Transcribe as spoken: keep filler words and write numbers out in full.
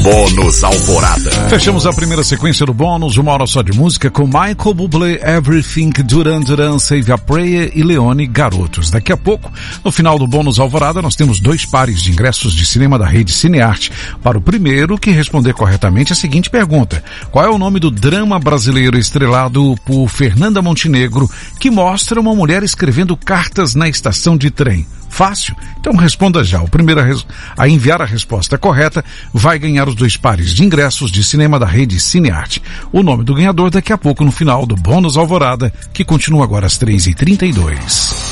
Bônus Alvorada. Fechamos a primeira sequência do bônus, uma hora só de música, com Michael Bublé, Everything, Duran Duran, Save a Prayer e Leone, Garotos. Daqui a pouco, no final do bônus Alvorada, nós temos dois pares de ingressos de cinema da rede Cinearte. Para o primeiro que responder corretamente a seguinte pergunta: qual é o nome do drama brasileiro estrelado por Fernanda Montenegro, que mostra uma mulher escrevendo cartas na estação de trem? Fácil? Então responda já. O primeiro a, res... a enviar a resposta correta vai ganhar os dois pares de ingressos de cinema da rede Cinearte. O nome do ganhador daqui a pouco no final do bônus Alvorada, que continua agora às três e trinta e dois.